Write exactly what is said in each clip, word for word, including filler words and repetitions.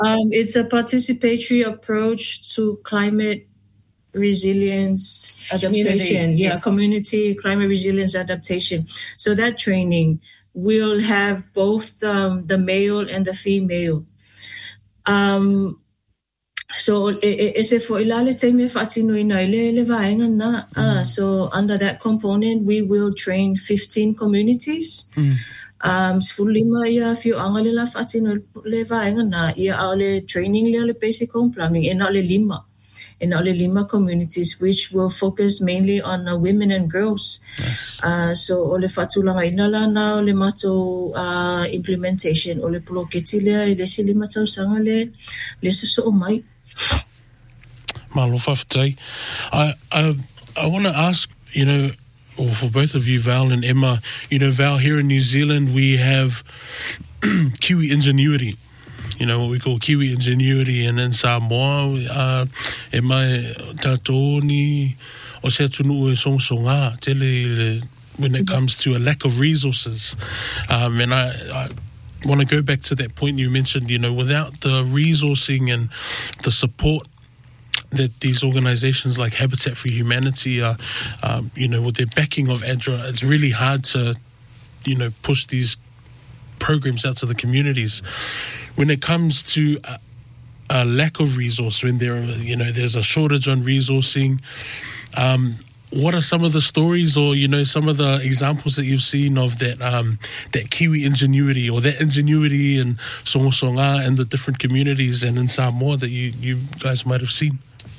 Um, it's a participatory approach to climate resilience adaptation. Community, yeah, yes. community climate resilience adaptation. So that training will have both um, the male and the female. Um, so is it for ilale te me fatino ina ile le vaenga na. Uh, so under that component, we will train fifteen communities. Mm. Um, Sfulima ia fiu angale la fatino le vaenga na ia ale training le basic home plumbing in ale lima. In Ale Lima communities, which will focus mainly on uh, women and girls. Nice. Uh, so, ole fatulanga inala na ole mato uh, implementation, ole puloketilia, ile sili matau sanga le, le suso o mai. Malofa fatai. I, I, I want to ask, you know, or for both of you, Val and Emma, you know, Val, here in New Zealand, we have Kiwi ingenuity. You know, what we call Kiwi ingenuity, and in Samoa, uh, e mai tātou ni o se tunu e songsonga tele when it comes to a lack of resources. Um, and I, I want to go back to that point you mentioned, you know, without the resourcing and the support that these organizations like Habitat for Humanity are, um, you know, with their backing of A D R A, it's really hard to, you know, push these programs out to the communities. When it comes to a, a lack of resource, when there, you know, there's a shortage on resourcing, um, what are some of the stories, or you know, some of the examples that you've seen of that um, that Kiwi ingenuity or that ingenuity in Songosonga and the different communities and in Samoa that you you guys might have seen?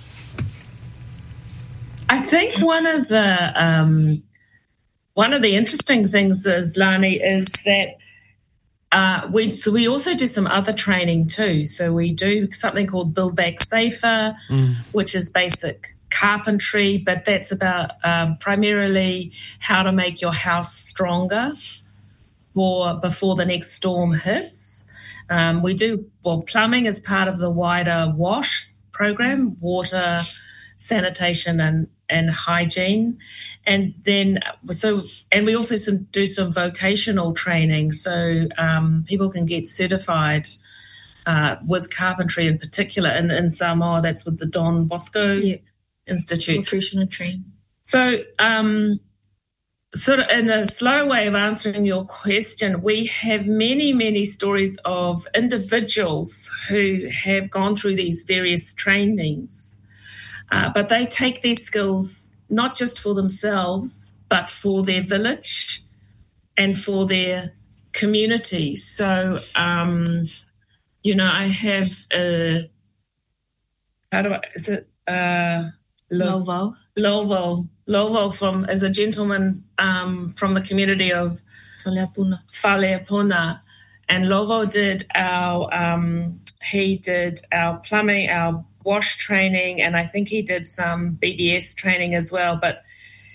I think one of the um, one of the interesting things is, Lani, is that. Uh, we so we also do some other training too. So we do something called Build Back Safer, mm. which is basic carpentry, but that's about um, primarily how to make your house stronger for before the next storm hits. Um, we do well. Plumbing is part of the wider WASH program, water, sanitation, and and hygiene. And then, so, and we also some, do some vocational training. So um, people can get certified uh, with carpentry in particular. And in Samoa, that's with the Don Bosco yeah. Institute. Vocational training. So, um, sort of in a slow way of answering your question, we have many, many stories of individuals who have gone through these various trainings. Uh, but they take these skills not just for themselves, but for their village and for their community. So, um, you know, I have, uh, how do I, is it? Uh, Lovo. Lovo. Lovo from, is a gentleman um, from the community of Faleapuna. Faleapuna. And Lovo did our, um, he did our plumbing, our WASH training, and I think he did some B B S training as well. But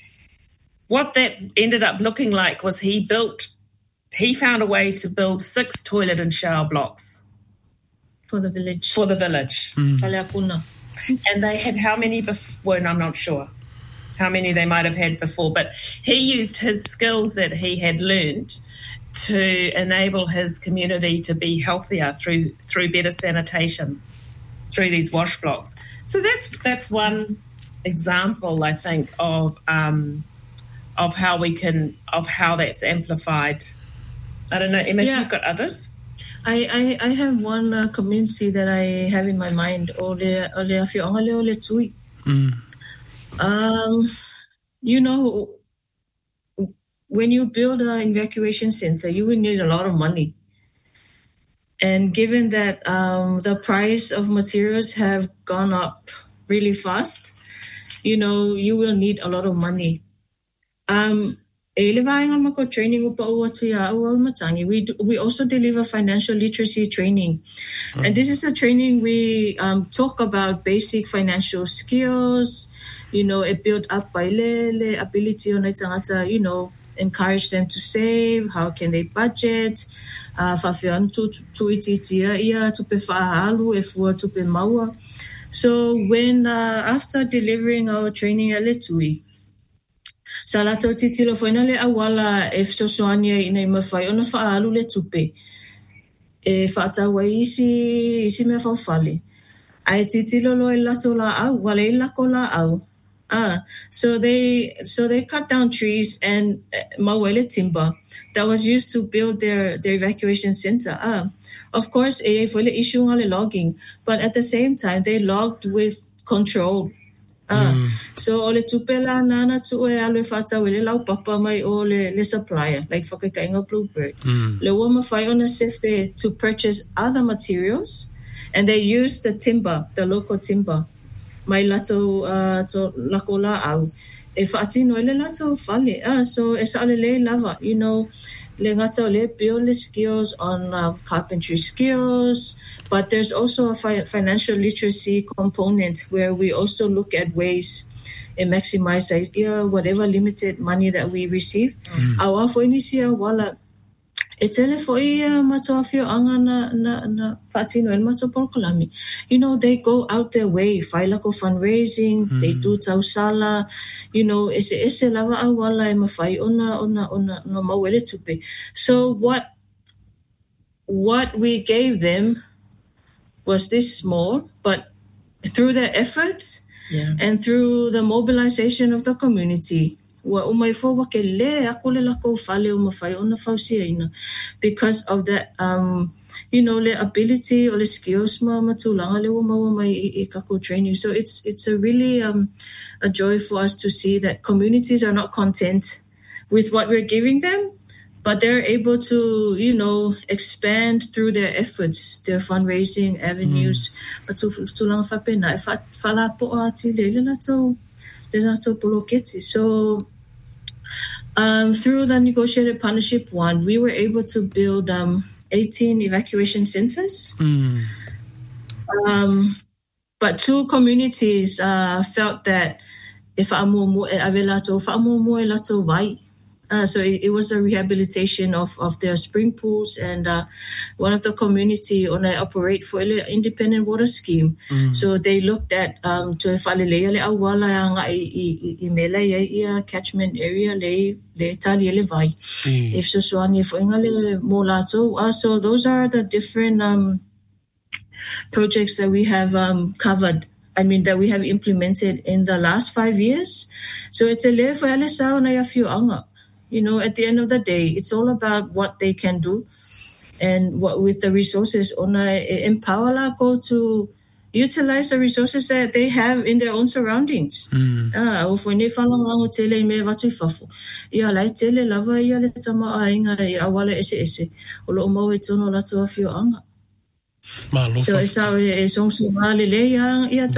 what that ended up looking like was he built, he found a way to build six toilet and shower blocks. For the village. For the village. Faleapuna. And they had how many before? Well, I'm not sure how many they might have had before, but he used his skills that he had learned to enable his community to be healthier through through better sanitation, through these wash blocks. So that's that's one example, I think, of um, of how we can of how that's amplified. I don't know, Emma, Yeah. if you've got others. I, I, I have one uh, community that I have in my mind. Ole ole afi ongale ole tui. Mm. Um, you know, when you build an evacuation center, you will need a lot of money. And given that um, the price of materials have gone up really fast, you know, you will need a lot of money. Um, we do, we also deliver financial literacy training. Oh. And this is a training we um, talk about basic financial skills, you know, it built up by lele, ability on it, you know, encourage them to save, how can they budget, uh, so when, uh, after delivering our training at Letui, Salato titilo finale awala if sosoania ina mafai ona faalu le tupe. e whaatawa isi, isi mea whawhale. Ai titilo lo e lato la au, wale e lako la au. Ah, so they so they cut down trees and uh, mawele timber that was used to build their, their evacuation center. Ah, of course, e fole issue ngale logging, but at the same time they logged with control. Ah, mm. So ole tupela nana tu e alo fata wele lau papa mai o le, le supplier, like whakakainga Bluebird. Mm. Le wama whai ona sefe to purchase other materials, and they used the timber, the local timber. Mai lato uh, to lako la au. E whaatino ele lato whale. Ah, so e sa ale le lava, you know, le ngata le build the skills on uh, carpentry skills, but there's also a fi- financial literacy component where we also look at ways and maximize idea, whatever limited money that we receive. Mm. Awa fo inisia wala e tele fo ia matoa fio anga na na na patino el mato porkolami. You know, they go out their way, failako fundraising, mm. they do tausala, you know, ese ese lava awala e mafai ona ona ona no mawele tupe. So what what we gave them was this small, but through their efforts yeah. and through the mobilization of the community, wa umai fo wa ke le akole la ko fale o mafai ona fausia ina, because of the um you know le ability or the skills ma matulanga le ma mai e kako training. So it's it's a really um a joy for us to see that communities are not content with what we're giving them, but they're able to, you know, expand through their efforts, their fundraising avenues. So um, through the negotiated partnership one, we were able to build um, eighteen evacuation centers. Mm. Um, but two communities uh, felt that if amu avelato, if amu lato vai. Uh, so it, it was a rehabilitation of, of their spring pools, and uh, one of the community on I operate for an independent water scheme. Mm. So they looked at um to falele le awala nga I mela ya catchment area le le tali le vai. If so so ani fo ngale molato. Uh, so those are the different um projects that we have um covered. I mean, that we have implemented in the last five years. So it's a le for ele sa na ya fiu anga. You know, at the end of the day, it's all about what they can do, and what with the resources. Ona empower la go to utilize the resources that they have in their own surroundings. Ah, o fo ne fala ngo tele me vatu fafu. Ia lai tele lava ia le tama ainga ia wala ese ese. O lo mo e tono la to afio anga. So it's how it's also yeah, yeah,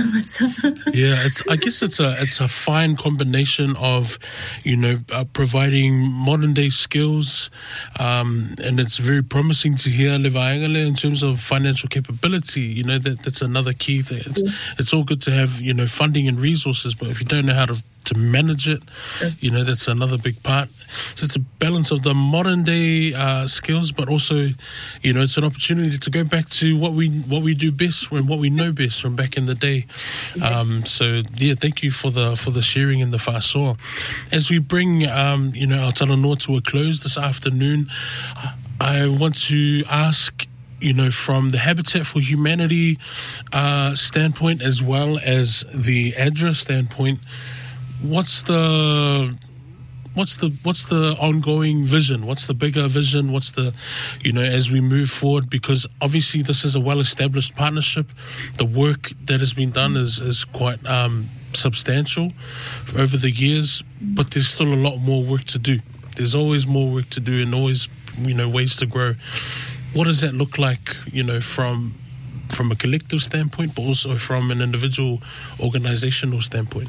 it's. I guess it's a it's a fine combination of, you know, uh, providing modern day skills, um, and it's very promising to hear Levaengale in terms of financial capability. You know, that that's another key thing. It's, yes. it's all good to have, you know, funding and resources, but if you don't know how to to manage it, you know, that's another big part. So it's a balance of the modern day uh, skills, but also, you know, it's an opportunity to go back to what we what we do best and what we know best from back in the day. Um, so yeah, thank you for the for the sharing and the whāsoa. As we bring um, you know, our talanoa to a close this afternoon, I want to ask, you know, from the Habitat for Humanity uh, standpoint, as well as the ADRA standpoint, what's the what's the what's the ongoing vision? What's the bigger vision? What's the, you know, as we move forward? Because obviously this is a well-established partnership. The work that has been done is is quite um, substantial over the years, but there's still a lot more work to do. There's always more work to do, and always, you know, ways to grow. What does that look like, you know, from from a collective standpoint, but also from an individual organizational standpoint?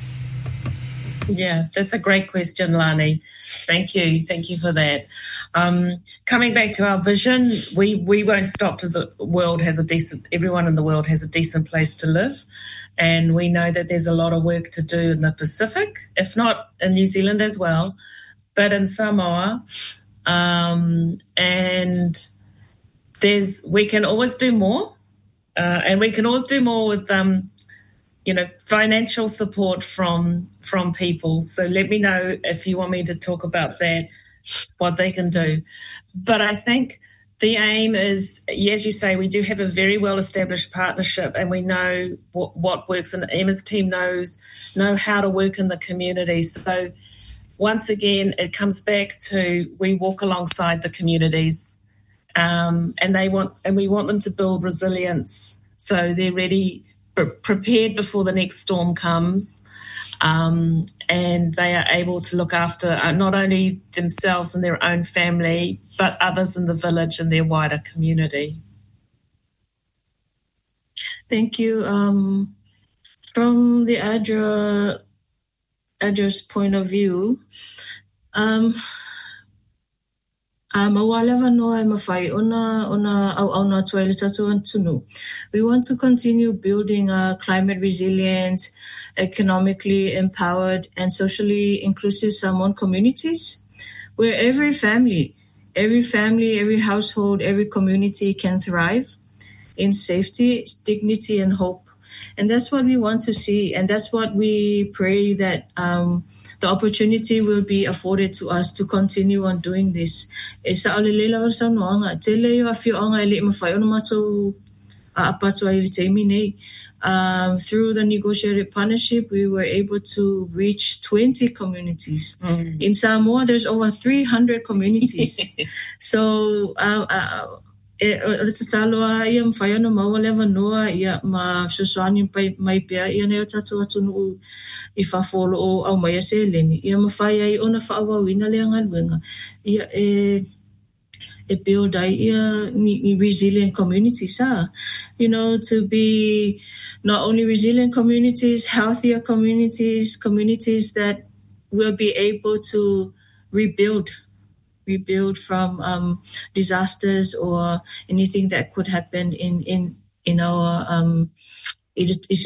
Yeah, that's a great question, Lani. Thank you. Thank you for that. Um, coming back to our vision, we, we won't stop till the world has a decent, everyone in the world has a decent place to live. And we know that there's a lot of work to do in the Pacific, if not in New Zealand as well, but in Samoa. Um, and there's, we can always do more. Uh, and we can always do more with, um, you know, financial support from from people. So let me know if you want me to talk about that, what they can do. But I think The aim is, as you say, we do have a very well-established partnership, and we know what, what works, and Emma's team knows know how to work in the community. So once again, it comes back to we walk alongside the communities, um, and they want, and we want them to build resilience so they're ready, pre- prepared before the next storm comes. Um, and they are able to look after uh, not only themselves and their own family, but others in the village and their wider community. Thank you. Um, from the ADRA, ADRA's point of view, um, um, we want to continue building a climate resilient, economically empowered, and socially inclusive Samoan communities, where every family, every family, every household, every community can thrive in safety, dignity, and hope. And that's what we want to see. And that's what we pray that um, the opportunity will be afforded to us to continue on doing this. Um, through the negotiated partnership, we were able to reach twenty communities. Mm. In Samoa, there's over three hundred communities. So, uh, uh, o le tataloa ia mawhaiana maua lewa noa ia ma sosoani mai pia ia neo tatu atunu I whawholo o au mai a se leni. Ia mawhai ai ona whaawawina lea ngaluenga. Ia e, e build ai ia ni, ni resilient communities. Ah. You know, to be not only resilient communities, healthier communities, communities that will be able to rebuild rebuild from um, disasters or anything that could happen in in in our um but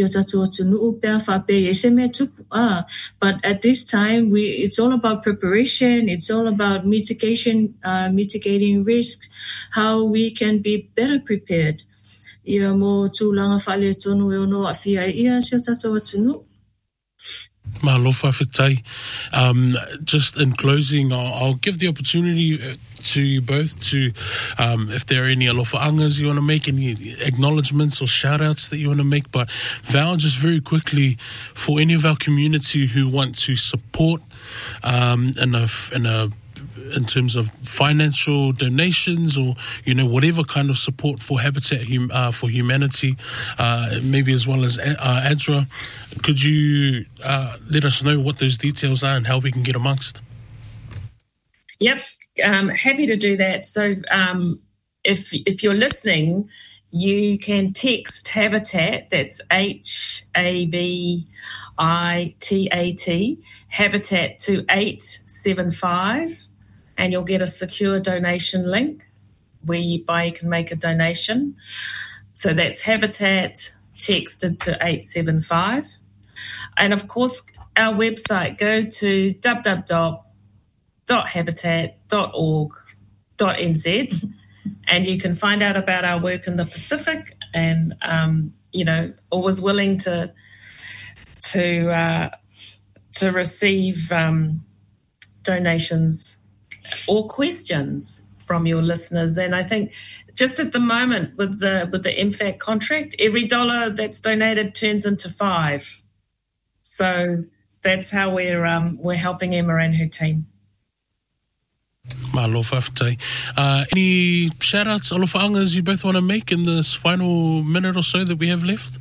at this time we it's all about preparation, it's all about mitigation, uh, mitigating risks, how we can be better prepared. Ia mo tūlanga whale tonu e ono awhia ia sio tātou atunu. Mahalofa Fitai. Um, just in closing, I'll, I'll give the opportunity to you both to, um, if there are any alofa angas you want to make, any acknowledgements or shout outs that you want to make. But Val, just very quickly, for any of our community who want to support um, in a, in a in terms of financial donations or, you know, whatever kind of support for Habitat hum, uh, for Humanity, uh, maybe as well as uh, ADRA, could you uh, let us know what those details are and how we can get amongst? Yep, um, happy to do that. So um, if if you're listening, you can text Habitat, that's H A B I T A T, Habitat to eight seven five, and you'll get a secure donation link whereby you can make a donation. So that's Habitat texted to eight seven five. And of course, our website, go to w w w dot habitat dot org dot n z and you can find out about our work in the Pacific, and, um, you know, always willing to to uh, to receive um, donations or questions from your listeners. And I think just at the moment with the with the M FAC contract, every dollar that's donated turns into five. So that's how we're um, we're helping Emma and her team. Mahalofa Fitai. Uh, any shout outs, alofa angas you both want to make in this final minute or so that we have left?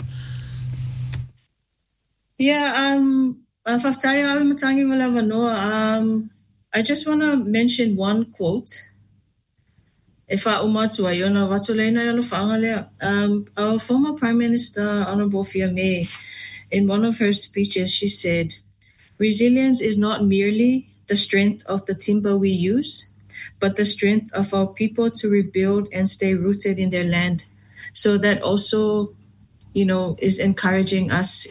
Yeah, um, um, I just want to mention one quote. If I umatu ayona watulena alofa angalea. Um, our former Prime Minister, Honorable Fia May, in one of her speeches, she said, "Resilience is not merely the strength of the timber we use, but the strength of our people to rebuild and stay rooted in their land." So that also, you know, is encouraging us.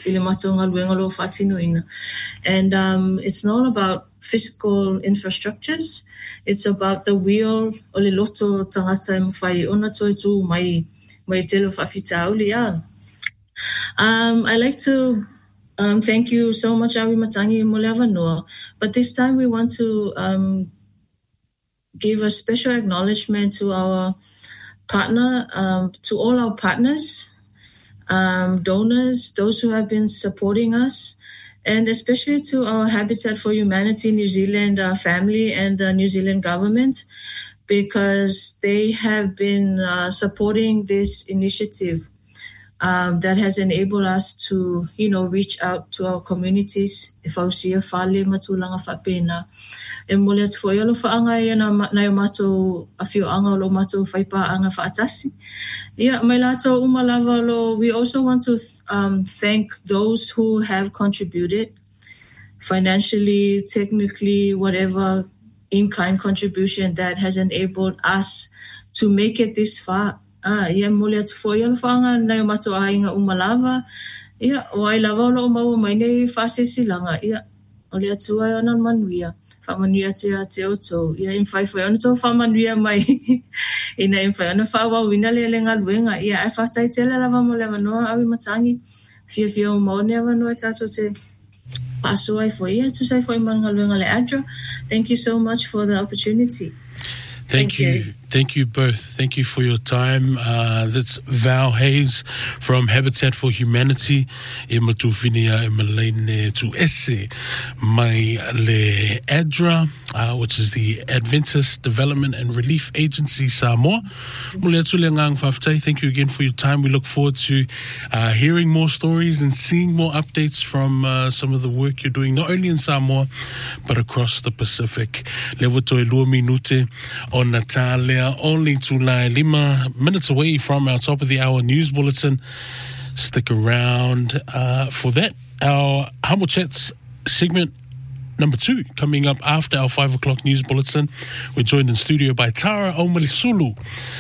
And um, it's not about physical infrastructures. It's about the wheel. Um, I like to um, thank you so much, Awi Matangi Molewa Noa. But this time we want to um, give a special acknowledgement to our partner, um, to all our partners, um, donors, those who have been supporting us, and especially to our Habitat for Humanity New Zealand uh, family and the New Zealand government, because they have been uh, supporting this initiative um, that has enabled us to, you know, reach out to our communities. If I see a fale matulanga whapena, e mole atu fo yalo whaanga ia na na yo mato a whio anga lo mato whaipa anga whaatasi. Yeah, mai lato umalava lo, we also want to um, thank those who have contributed financially, technically, whatever in-kind contribution that has enabled us to make it this far. Ah, ia mole atu fo yalo whaanga na yo mato a inga umalava. Ia, o ai lava lo umau mai nei whase silanga. Ia, ole atu ai onan manuia. Whamanuia te a te oto. Ia, in whai whai ona tō whamanuia mai. Ina in whai ona whawa wina le le ngā luenga. Ia, ai whastai te le lava mo le wanoa awi matangi. Fia fia o maone a wanoa tato te paso ai fo ia. Tu sai fo i manga luenga le Adra. Thank you so much for the opportunity. Thank, Thank you. you. Thank you both. Thank you for your time. Uh, that's Val Hayes from Habitat for Humanity. E matufinia e malene tu ese mai le ADRA, uh, which is the Adventist Development and Relief Agency Samoa. Thank you again for your time. We look forward to uh, hearing more stories and seeing more updates from uh, some of the work you're doing, not only in Samoa, but across the Pacific. Lewa toi lua minute on Natalia. Only to lima minutes away from our top of the hour news bulletin. Stick around uh, for that. Our Humble Chats segment number two coming up after our five o'clock news bulletin. We're joined in studio by Tara Omelisulu,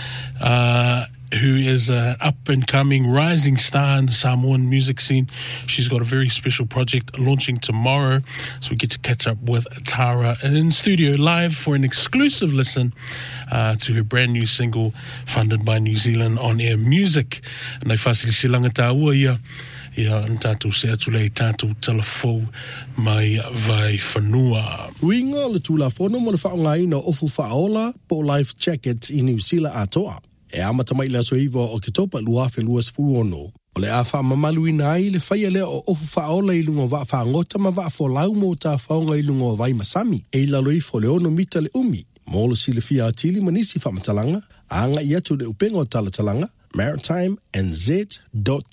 uh, who is an up-and-coming rising star in the Samoan music scene. She's got a very special project launching tomorrow, so we get to catch up with Tara in studio live for an exclusive listen uh, to her brand new single funded by New Zealand On Air Music. Nei whasili silanga tā ua ia, ia ntātou se atulei tātou telefou mai vai whanua. Uinga le tūla whono mo le whaongaina ofu whaola po life jackets i New Zealand atoa. E amata mai la soiva o ke topa luafe luas fuono. O le a wha mamalu ina ai le whaia lea o ofu whaola i lungo wa whaangota ma wa wholau mo ta whaonga i lungo vai masami. E la loifo le ono mita le umi. Molo si le fia atili manisi whamatalanga. Anga i atu le upengo talatalanga. maritime n z dot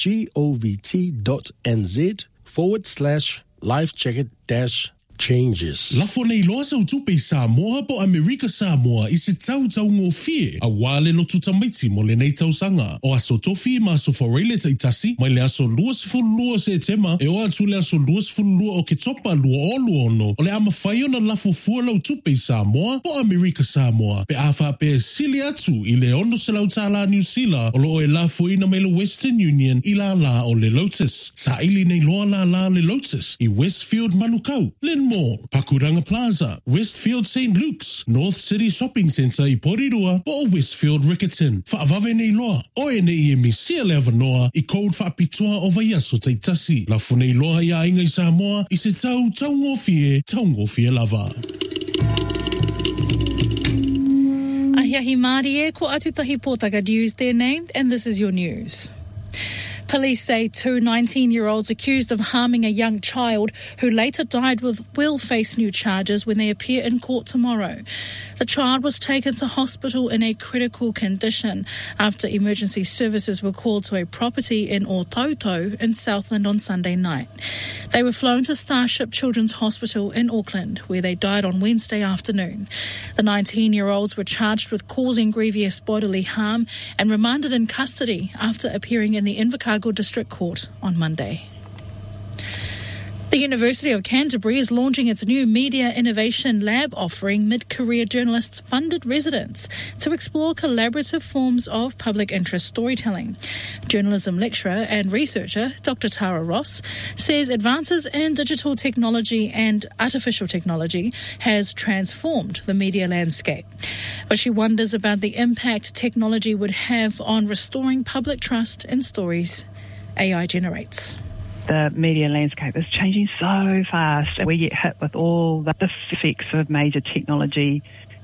govt dot nz forward slash life jacket dash changes. Lafo nei loa sa utupe i Samoa po Amerika Samoa i se tau tau ngō fie a wale lo tutamaiti mo le nei tau sanga. O aso tofi ma aso whareile ta itasi mai le aso lua sifuru lua se tema e o atu le aso lua sifuru lua o ke topa lua o lua ono o le ama whai ona lafo fua lau tupe i Samoa po Amerika Samoa pe awha pe sili atu i le ono se lau tala New Zealand o lo e lafo ina me le Western Union i la la o le Lotus. Sa ili nei loa la la le Lotus i Westfield Manukau, Len Mall, Pakuranga Plaza, Westfield Saint Luke's, North City Shopping Centre i Porirua, po Westfield Rickerton. Whaavave nei loa, oe nei e misia le avanoa i code whaapitua o vaiaso taitasi. Lafu nei loa i a inga i Samoa i se tau tau ngofie, tau ngofie lava. Ahiahi Mārie, ko Atutahi Pōtaka used their name, and this is your news. Police say two nineteen-year-olds accused of harming a young child who later died with will face new charges when they appear in court tomorrow. The child was taken to hospital in a critical condition after emergency services were called to a property in Ōtautau in Southland on Sunday night. They were flown to Starship Children's Hospital in Auckland, where they died on Wednesday afternoon. The nineteen-year-olds were charged with causing grievous bodily harm and remanded in custody after appearing in the Invercargill District Court on Monday. The University of Canterbury is launching its new Media Innovation Lab, offering mid-career journalists funded residence to explore collaborative forms of public interest storytelling. Journalism lecturer and researcher Doctor Tara Ross says advances in digital technology and artificial technology has transformed the media landscape. But she wonders about the impact technology would have on restoring public trust in stories A I generates. The media landscape is changing so fast, and we get hit with all the effects of major technology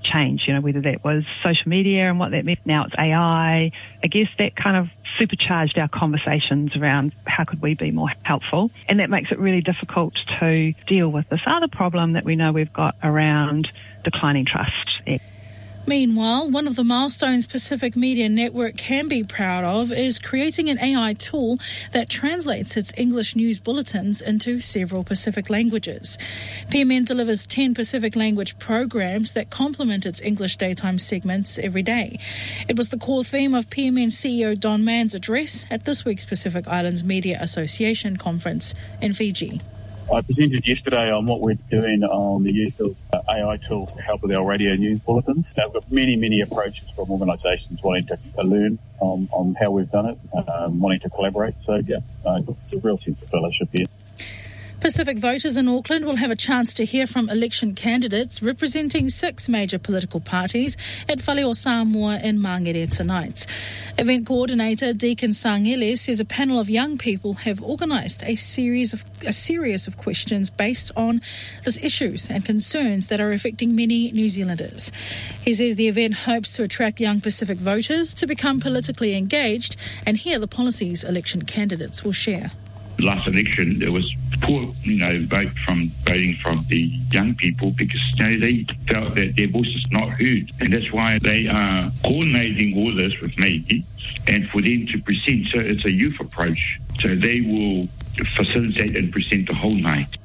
change, you know, whether that was social media and what that meant, now it's A I. I guess that kind of supercharged our conversations around how could we be more helpful. And that makes it really difficult to deal with this other problem that we know we've got around declining trust. Meanwhile, one of the milestones Pacific Media Network can be proud of is creating an A I tool that translates its English news bulletins into several Pacific languages. P M N delivers ten Pacific language programs that complement its English daytime segments every day. It was the core theme of P M N C E O Don Mann's address at this week's Pacific Islands Media Association conference in Fiji. I presented yesterday on what we're doing on the use of uh, A I tools to help with our radio news bulletins. Now, we've got many, many approaches from organisations wanting to uh, learn on, on how we've done it, um, wanting to collaborate. So, yeah, uh, it's a real sense of fellowship here. Pacific voters in Auckland will have a chance to hear from election candidates representing six major political parties at Whale o Samoa in Mangere tonight. Event coordinator Deacon Sangele says a panel of young people have organised a series of a series of questions based on the issues and concerns that are affecting many New Zealanders. He says the event hopes to attract young Pacific voters to become politically engaged and hear the policies election candidates will share. Last election, there was poor, you know, vote from voting from the young people because, you know, they felt that their voice is not heard. And that's why they are coordinating all this with me and for them to present. So it's a youth approach. So they will facilitate and present the whole night.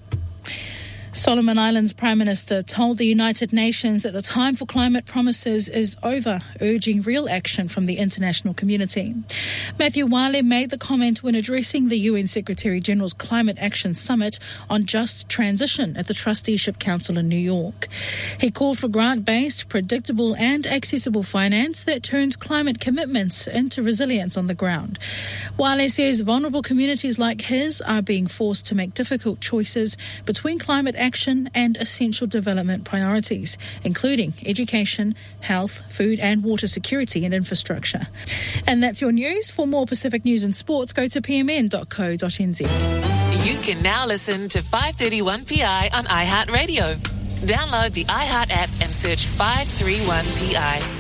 Solomon Islands Prime Minister told the United Nations that the time for climate promises is over, urging real action from the international community. Matthew Wale made the comment when addressing the U N Secretary-General's Climate Action Summit on just transition at the Trusteeship Council in New York. He called for grant-based, predictable and accessible finance that turns climate commitments into resilience on the ground. Wale says vulnerable communities like his are being forced to make difficult choices between climate action and essential development priorities, including education, health, food and water security and infrastructure. And that's your news. For more Pacific news and sports, go to p m n dot co dot n z. You can now listen to five thirty-one P I on iHeartRadio. Download the iHeart app and search five thirty-one P I.